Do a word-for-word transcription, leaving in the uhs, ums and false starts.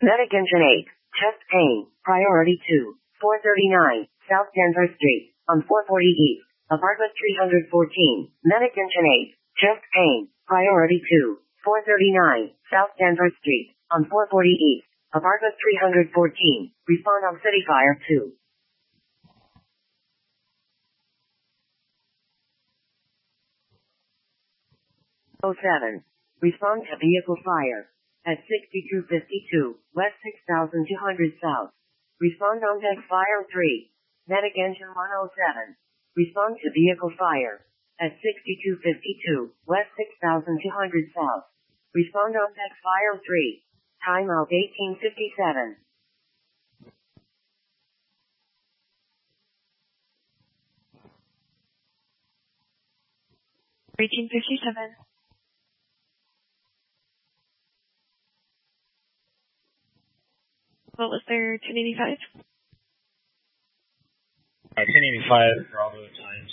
Medic Engine eight, chest pain, priority two, four thirty-nine, South Denver Street, on four forty East, apartment three fourteen. Medic Engine eight, chest pain, priority two, four thirty-nine, South Denver Street, on four forty East, apartment three fourteen. Respond on City Fire two. oh seven. Respond to vehicle fire at sixty-two fifty-two, West six thousand two hundred South. Respond on deck fire three. Medic Engine one oh seven. Respond to vehicle fire at sixty-two fifty-two, West six thousand two hundred South. Respond on deck fire three. Timeout eighteen fifty-seven. eighteen fifty-seven. What was their ten eighty-five? Uh, ten eighty-five, Bravo times